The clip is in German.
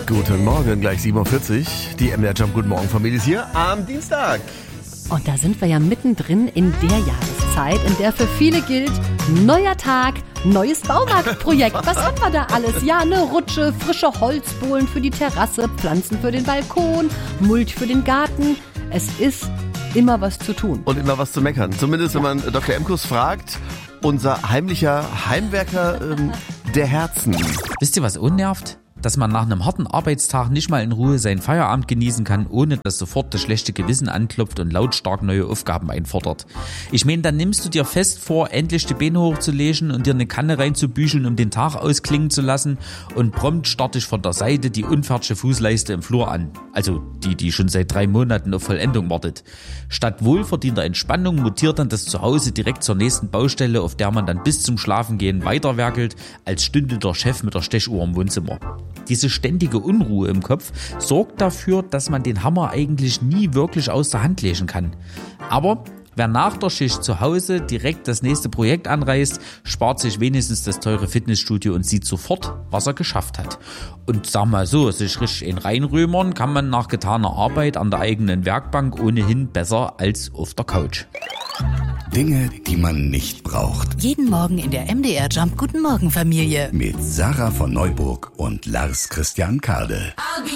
Guten Morgen, gleich 7.40 Uhr. Die MDR Jump Guten Morgen Familie ist hier am Dienstag. Und da sind wir ja mittendrin in der Jahreszeit, in der für viele gilt, neuer Tag, neues Baumarktprojekt. Was haben wir da alles? Ja, eine Rutsche, frische Holzbohlen für die Terrasse, Pflanzen für den Balkon, Mulch für den Garten. Es ist immer was zu tun. Und immer was zu meckern. Zumindest, wenn man Dr. Emkus fragt, unser heimlicher Heimwerker der Herzen. Wisst ihr, was unnervt? Dass man nach einem harten Arbeitstag nicht mal in Ruhe seinen Feierabend genießen kann, ohne dass sofort das schlechte Gewissen anklopft und lautstark neue Aufgaben einfordert. Ich meine, dann nimmst du dir fest vor, endlich die Beine hochzulegen und dir eine Kanne reinzubücheln, um den Tag ausklingen zu lassen, und prompt starte ich von der Seite die unfertige Fußleiste im Flur an. Also die schon seit 3 Monaten auf Vollendung wartet. Statt wohlverdienter Entspannung mutiert dann das Zuhause direkt zur nächsten Baustelle, auf der man dann bis zum Schlafengehen weiterwerkelt, als stünde der Chef mit der Stechuhr im Wohnzimmer. Diese ständige Unruhe im Kopf sorgt dafür, dass man den Hammer eigentlich nie wirklich aus der Hand legen kann. Aber wer nach der Schicht zu Hause direkt das nächste Projekt anreißt, spart sich wenigstens das teure Fitnessstudio und sieht sofort, was er geschafft hat. Und sag mal so, sich richtig reinrömern kann man nach getaner Arbeit an der eigenen Werkbank ohnehin besser als auf der Couch. Dinge, die man nicht braucht. Jeden Morgen in der MDR Jump Guten Morgen Familie. Mit Sarah von Neuburg und Lars Christian Kade.